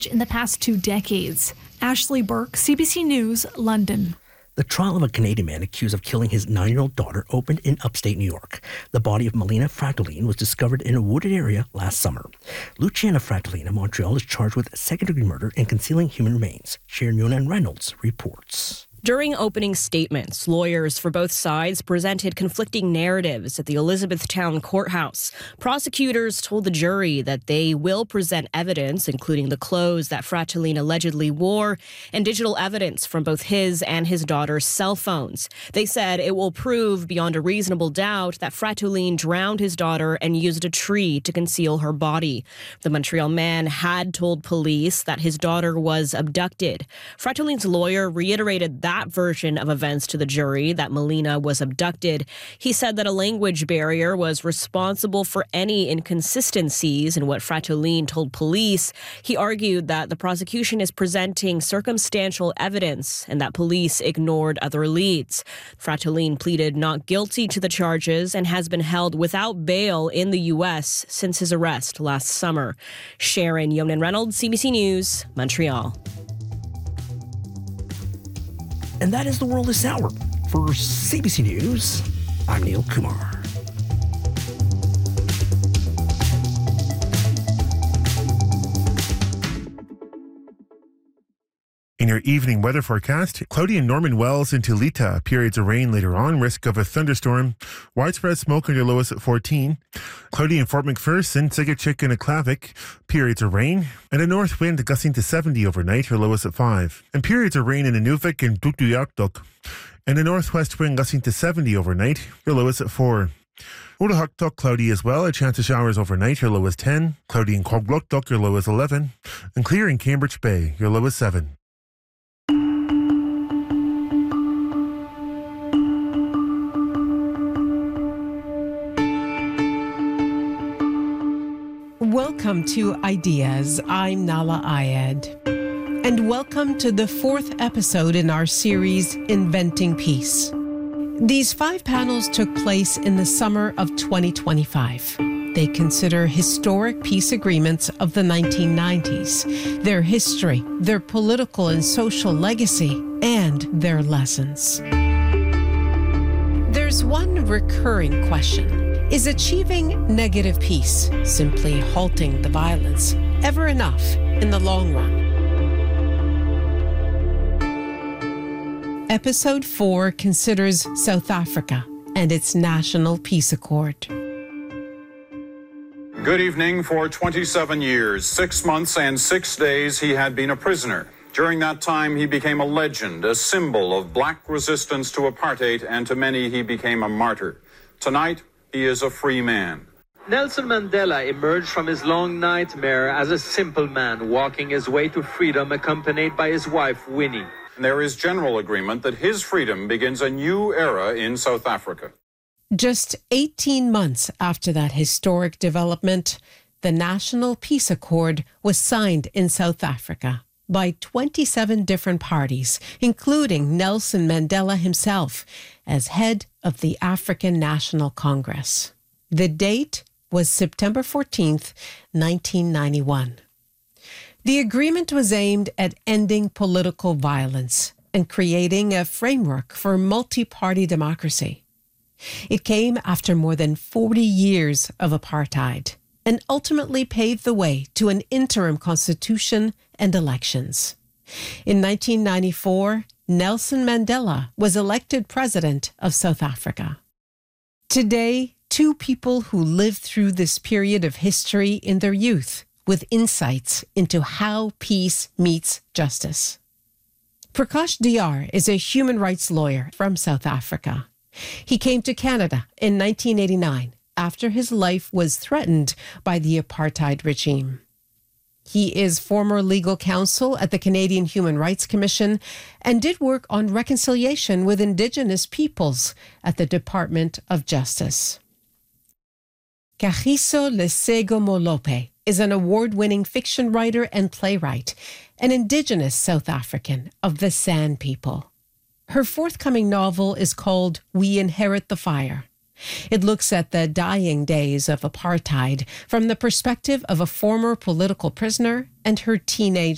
in the past 2 decades. Ashley Burke, CBC News, London. The trial of a Canadian man accused of killing his 9-year-old daughter opened in upstate New York. The body of Melina Fratellin was discovered in a wooded area last summer. Luciana Fratellin of Montreal is charged with second-degree murder and concealing human remains. Sharon Yonan Reynolds reports. During opening statements, lawyers for both sides presented conflicting narratives at the Elizabethtown courthouse. Prosecutors told the jury that they will present evidence, including the clothes that Fratellin allegedly wore and digital evidence from both his and his daughter's cell phones. They said it will prove beyond a reasonable doubt that Fratellin drowned his daughter and used a tree to conceal her body. The Montreal man had told police that his daughter was abducted. Fratellin's lawyer reiterated that version of events to the jury, that Melina was abducted. He said that a language barrier was responsible for any inconsistencies in what Fratellin told police. He argued that the prosecution is presenting circumstantial evidence and that police ignored other leads. Fratellin pleaded not guilty to the charges and has been held without bail in the U.S. since his arrest last summer. Sharon Yonan Reynolds, CBC News, Montreal. And that is the world this hour. For CBC News, I'm Neil Kumar. In your evening weather forecast, cloudy in Norman Wells into Lita. Periods of rain later on. Risk of a thunderstorm. Widespread smoke on your lowest at 14. Cloudy in Fort McPherson, Sigachik and Aklavik. Periods of rain. And a north wind gusting to 70 overnight. Your lowest at 5. And periods of rain in Inuvik and Tuktoyaktuk. And a northwest wind gusting to 70 overnight. Your lowest at 4. Odahucktuk, cloudy as well. A chance of showers overnight. Your low is 10. Cloudy in Quagluktuk. Your low is 11. And clear in Cambridge Bay. Your low is 7. Welcome to Ideas. I'm Nala Ayed. And welcome to the 4th episode in our series, Inventing Peace. These 5 panels took place in the summer of 2025. They consider historic peace agreements of the 1990s, their history, their political and social legacy, and their lessons. There's one recurring question. Is achieving negative peace, simply halting the violence, ever enough in the long run? Episode 4 considers South Africa and its National Peace Accord. Good evening. For 27 years, 6 months and 6 days, he had been a prisoner. During that time, he became a legend, a symbol of black resistance to apartheid, and to many, he became a martyr. Tonight, he is a free man. Nelson Mandela emerged from his long nightmare as a simple man walking his way to freedom, accompanied by his wife, Winnie. There is general agreement that his freedom begins a new era in South Africa. Just 18 months after that historic development, the National Peace Accord was signed in South Africa by 27 different parties, including Nelson Mandela himself as head of the African National Congress. The date was September 14th, 1991. The agreement was aimed at ending political violence and creating a framework for multi-party democracy. It came after more than 40 years of apartheid and ultimately paved the way to an interim constitution and elections. In 1994, Nelson Mandela was elected president of South Africa. Today, 2 people who lived through this period of history in their youth with insights into how peace meets justice. Prakash Diyar is a human rights lawyer from South Africa. He came to Canada in 1989 after his life was threatened by the apartheid regime. He is former legal counsel at the Canadian Human Rights Commission and did work on reconciliation with Indigenous peoples at the Department of Justice. Kagiso Lesego Molope is an award-winning fiction writer and playwright, an Indigenous South African of the San people. Her forthcoming novel is called We Inherit the Fire. It looks at the dying days of apartheid from the perspective of a former political prisoner and her teenage